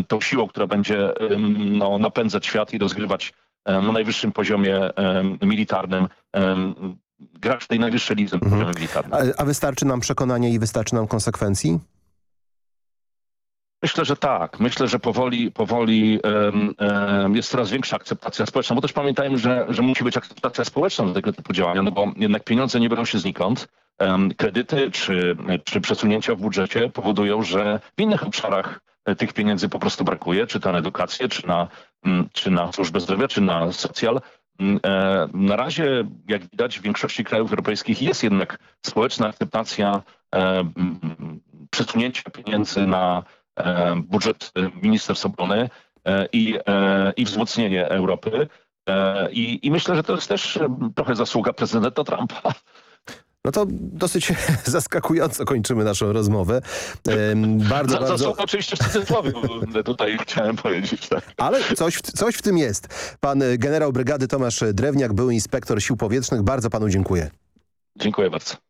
tą siłą, która będzie napędzać świat i rozgrywać na najwyższym poziomie militarnym, grać w tej najwyższej lidze na poziomie militarnym. A wystarczy nam przekonanie i wystarczy nam konsekwencji? Myślę, że tak. Myślę, że powoli jest coraz większa akceptacja społeczna, bo też pamiętajmy, że musi być akceptacja społeczna do tego typu działania, no bo jednak pieniądze nie biorą się znikąd. Kredyty czy przesunięcia w budżecie powodują, że w innych obszarach tych pieniędzy po prostu brakuje, czy to na edukację, czy na służbę zdrowia, czy na socjal. Na razie, jak widać, w większości krajów europejskich jest jednak społeczna akceptacja przesunięcia pieniędzy na budżet Ministerstwa Obrony i wzmocnienie Europy. I myślę, że to jest też trochę zasługa prezydenta Trumpa. No to dosyć zaskakująco kończymy naszą rozmowę. Bardzo... Zasługa oczywiście w cudzysłowie, tutaj chciałem powiedzieć. Tak. Ale coś w tym jest. Pan generał brygady Tomasz Drewniak, były inspektor Sił Powietrznych. Bardzo panu dziękuję. Dziękuję bardzo.